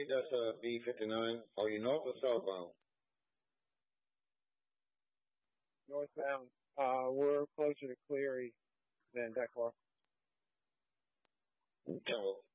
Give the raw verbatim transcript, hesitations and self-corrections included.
Street, that's uh, B fifty-nine. Are you north or southbound? Northbound. Uh, we're closer to Cleary than Declar. So,